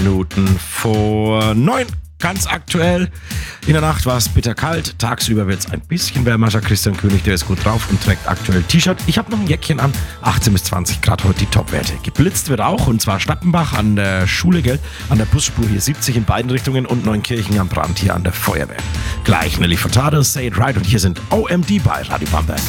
Minuten vor 9. Ganz aktuell. In der Nacht war es bitterkalt. Tagsüber wird es ein bisschen wärmer. Christian König, der ist gut drauf und trägt aktuell T-Shirt. Ich habe noch ein Jäckchen an. 18 bis 20 Grad heute die Topwerte. Geblitzt wird auch, und zwar Stappenbach an der Schule, gell? An der Busspur hier 70 in beiden Richtungen und Neunkirchen am Brand hier an der Feuerwehr. Gleich Nelly Furtado, Say It Right, und hier sind OMD bei Radio Bamberg.